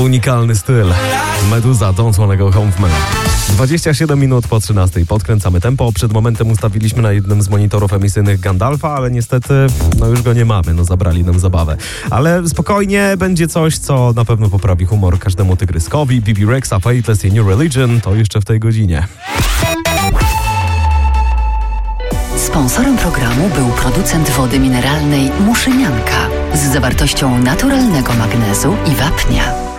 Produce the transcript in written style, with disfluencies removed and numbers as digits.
Unikalny styl. Meduza, Don't Wanna Go Home Man. 27 minut po 13. Podkręcamy tempo. Przed momentem ustawiliśmy na jednym z monitorów emisyjnych Gandalfa, ale niestety już go nie mamy. Zabrali nam zabawę. Ale spokojnie, będzie coś, co na pewno poprawi humor każdemu tygryskowi. Bibi Rexha, Faithless i New Religion to jeszcze w tej godzinie. Sponsorem programu był producent wody mineralnej Muszynianka z zawartością naturalnego magnezu i wapnia.